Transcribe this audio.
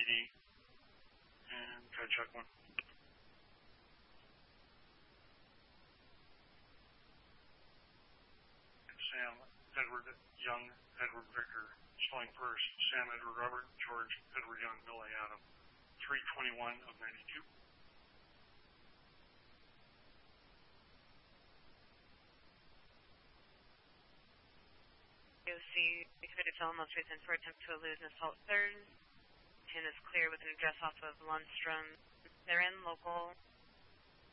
and try check one. Sam, Edward Young, Edward Victor, slowing first. Sam, Edward Robert, George, Edward Young, Millie Adam. 321 of 92. OC, committed felon most recent for attempt to elude an assault third. 10 is clear with an address off of Lundstrom. They're in local